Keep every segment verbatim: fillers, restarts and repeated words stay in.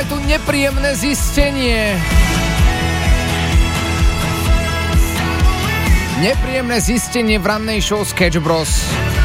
Je tu nepríjemné zistenie. Nepríjemné zistenie v rannej show Sketch Bros,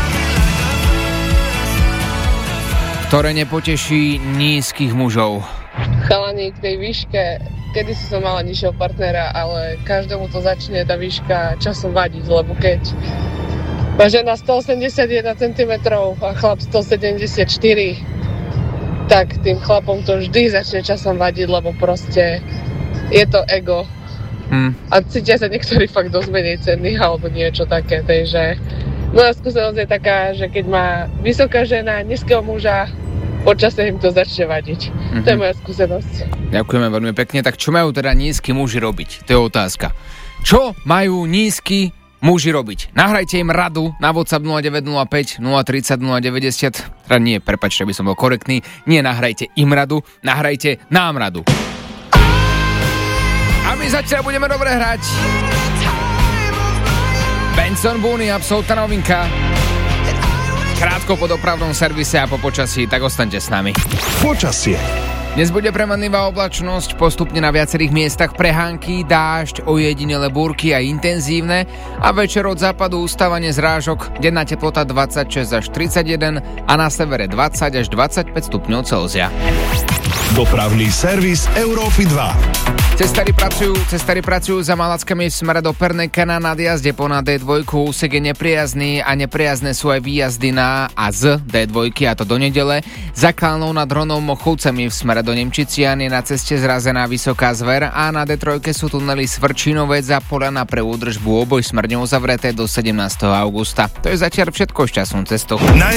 ktoré nepoteší nízkych mužov. Chalani, k tej výške, kedy si som mala nižšieho partnera, ale každému to začne tá výška časom vadiť, lebo keď má žena sto osemdesiatjeden centimetrov a chlap sto sedemdesiatštyri, tak tým chlapom to vždy začne časom vadiť, lebo proste je to ego. Hmm. A cítia sa niektorí fakt dosť menej cenní alebo niečo také, takže moja skúsenosť je taká, že keď má vysoká žena nízkeho muža, počasie im to začne vadiť. Mm-hmm. To je moja skúsenosť. Ďakujeme veľmi pekne. Tak čo majú teda nízky muži robiť? To je otázka. Čo majú nízky muži robiť? Nahrajte im radu na WhatsApp nula deväť nula päť nula tri nula nula deväťdesiat. Teda nie, prepáčte, aby som bol korektný. Nie nahrajte im radu, nahrajte nám radu. A my zatiaľ budeme dobre hrať. Benson Boone, absolútna novinka. Krátko po dopravnom servise a po počasí, tak ostaňte s nami. Počasie. Dnes bude premenlivá oblačnosť, postupne na viacerých miestach prehánky, dážď, ojedinele búrky a intenzívne a večer od západu ustávanie zrážok, denná teplota dvadsaťšesť až tridsaťjeden a na severe dvadsať až dvadsaťpäť stupňov Celzia. Dopravný servis Európy dva. Cestári pracujú, cestári pracujú za Malackami v smere do Perneka na nadjazde po na dé dva, úsek je nepriazný a nepriazné sú aj výjazdy na a z dé dva a to do nedele. Za Kalnou nad Hronom Mochovcami v smere do Nemčician je na ceste zrazená Vysoká Zver a na dé tri sú tunely Svrčinovec a Poľana pre údržbu oboj smerne uzavreté do sedemnásteho augusta. To je zatiaľ všetko, šťastnú cestu.